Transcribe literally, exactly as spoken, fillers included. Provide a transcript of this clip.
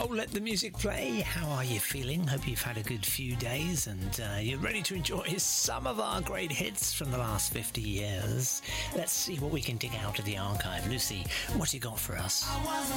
Oh, let the music play. How are you feeling? Hope you've had a good few days and uh, you're ready to enjoy some of our great hits from the last fifty years. Let's see what we can dig out of the archive. Lucy, what you got for us?